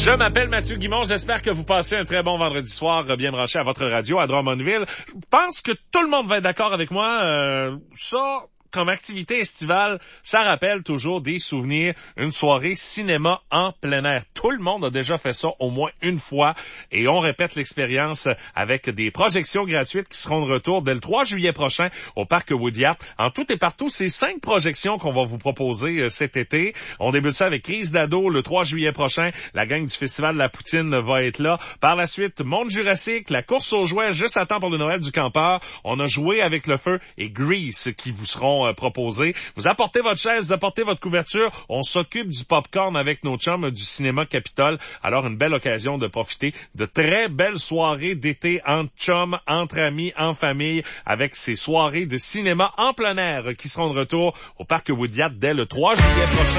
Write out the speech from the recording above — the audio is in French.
Je m'appelle Mathieu Guimond, j'espère que vous passez un très bon vendredi soir bien branché à votre radio à Drummondville. Je pense que tout le monde va être d'accord avec moi, ça... Comme activité estivale, ça rappelle toujours des souvenirs, une soirée cinéma en plein air. Tout le monde a déjà fait ça au moins une fois et on répète l'expérience avec des projections gratuites qui seront de retour dès le 3 juillet prochain au parc Woodyard. En tout et partout, c'est 5 projections qu'on va vous proposer cet été. On débute ça avec Crise d'ado le 3 juillet prochain. La gang du Festival de la Poutine va être là. Par la suite, Monde Jurassique, la course aux jouets juste à temps pour le Noël du campeur. On a Joué avec le feu et Grease qui vous seront proposés. Vous apportez votre chaise, vous apportez votre couverture. On s'occupe du popcorn avec nos chums du cinéma Capitole. Alors, une belle occasion de profiter de très belles soirées d'été entre chums, entre amis, en famille, avec ces soirées de cinéma en plein air qui seront de retour au parc Woodyard dès le 3 juillet prochain.